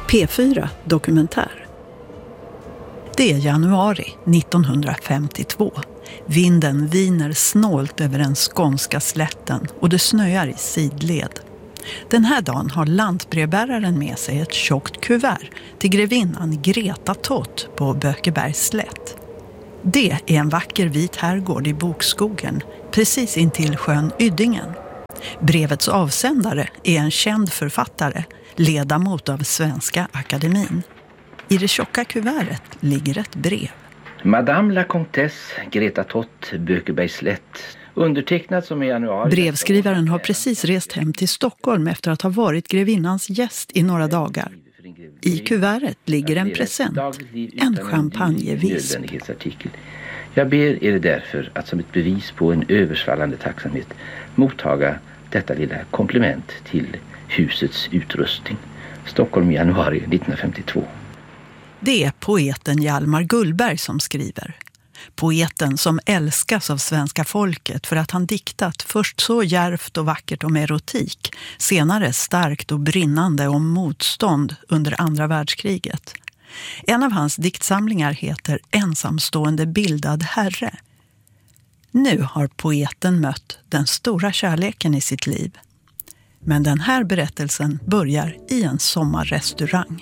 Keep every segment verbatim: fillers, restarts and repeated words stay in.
P fyra Dokumentär. Det är januari nittonhundrafemtiotvå. Vinden viner snålt över den skånska slätten och det snöar i sidled. Den här dagen har lantbrevbäraren med sig ett tjockt kuvert till grevinnan Greta Tott på Bökebergs slätt. Det är en vacker vit herrgård i bokskogen, precis intill sjön Yddingen. Brevets avsändare är en känd författare, ledamot av Svenska Akademin. I det tjocka kuvertet ligger ett brev. Madame la Comtesse Greta Tott, Bökebergs slätt. Undertecknat som i januari. Brevskrivaren har precis rest hem till Stockholm efter att ha varit grevinnans gäst i några dagar. I kuvertet ligger en present, en champagnevisp. Jag ber er därför att som ett bevis på en översvallande tacksamhet mottaga detta lilla komplement till husets utrustning. Stockholm, januari nittonhundrafemtiotvå. Det är poeten Hjalmar Gullberg som skriver. Poeten som älskas av svenska folket för att han diktat först så djärvt och vackert om erotik, senare starkt och brinnande om motstånd under andra världskriget. En av hans diktsamlingar heter Ensamstående bildad herre. Nu har poeten mött den stora kärleken i sitt liv. Men den här berättelsen börjar i en sommarrestaurang.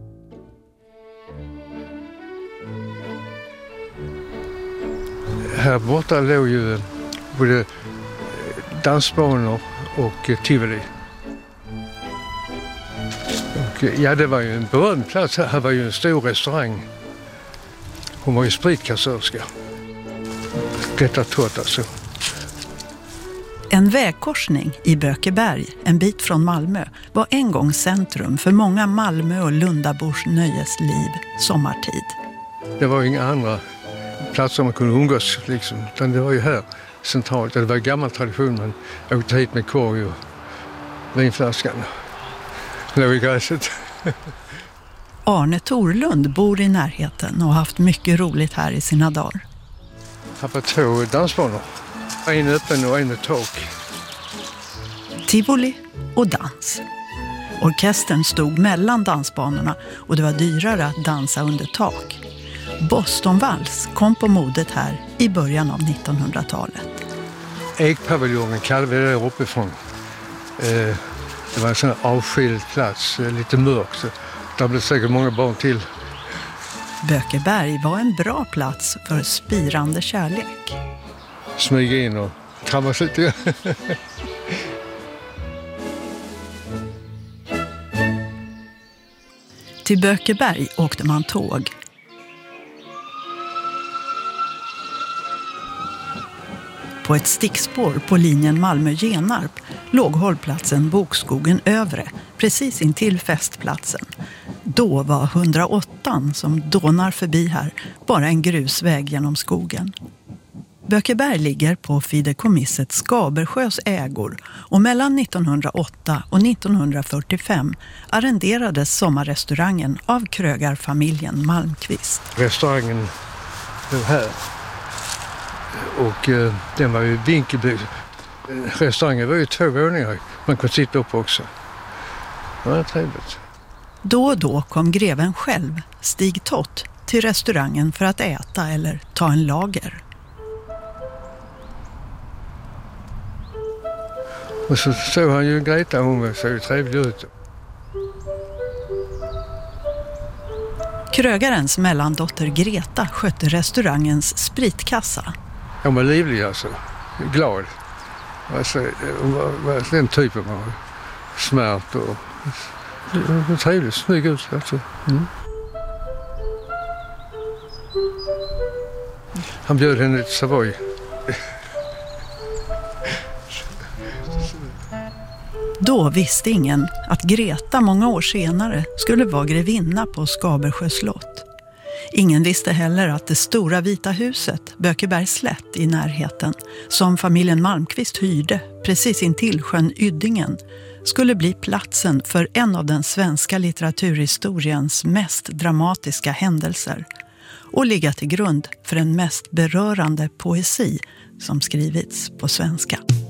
Här borta låg ju både dansbanor och tivoli. Och ja, det var ju en berömd plats. Här var ju en stor restaurang. Hon var ju spritkassörska. Greta Tott alltså. En vägkorsning i Bökeberg, en bit från Malmö, var en gång centrum för många Malmö- och Lundabors nöjesliv sommartid. Det var ju inga andra platser man kunde umgås liksom, utan det var ju här centralt. Det var en gammal tradition, man åkte hit med korg och vinflaskan. Låg i gräset. Arne Torlund bor i närheten och har haft mycket roligt här i sina dagar. Här var två dansbanor. En öppen och en med tak. Tivoli och dans. Orkestern stod mellan dansbanorna och det var dyrare att dansa under tak. Bostonvals kom på modet här i början av nittonhundratalet. Ekpaviljongen kallade vi det där uppifrån. Eh, det var en sån här avskild plats, lite mörk. Så där blev säkert många barn till. Bökeberg var en bra plats för spirande kärlek. Smyga in och kramas lite. Till Bökeberg åkte man tåg. På ett stickspår på linjen Malmö-Genarp låg hållplatsen Bokskogen Övre, precis intill festplatsen. Då var hundraåtta som dånar förbi här bara en grusväg genom skogen. Bökeberg ligger på fideikommisset Skabersjös ägor och mellan nittonhundraåtta och nittonhundrafyrtiofem arrenderades sommarrestaurangen av krögarfamiljen Malmqvist. Restaurangen var här. Och eh, den var ju vinkelbyggd. Restaurangen var ju två våningar. Man kunde sitta upp också. Det var trevligt. Då och då kom greven själv, Stig Tott, till restaurangen för att äta eller ta en lager. Och så såg han ju Greta, hon såg ju trevlig ut. Krögarens mellandotter Greta skötte restaurangens spritkassa. Hon var livlig alltså, glad. Alltså, hon var, var den typen av smärt och hon var trevlig, snygg ut. Alltså. Mm. Han bjöd henne till Savoy. Då visste ingen att Greta många år senare skulle vara grevinna på Skabersjö slott. Ingen visste heller att det stora vita huset, Bökebergs slätt i närheten, som familjen Malmqvist hyrde precis intill sjön Yddingen, skulle bli platsen för en av den svenska litteraturhistoriens mest dramatiska händelser och ligga till grund för den mest berörande poesi som skrivits på svenska.